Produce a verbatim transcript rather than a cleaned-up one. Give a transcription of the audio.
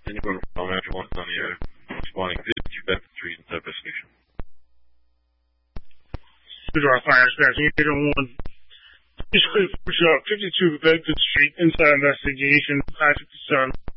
Anyone from Manager one on the air responding fifty-two Bedford Street in investigation. Our fire station, one. Basically, push up fifty-two Bedford Street, inside investigation, five fifty-seven.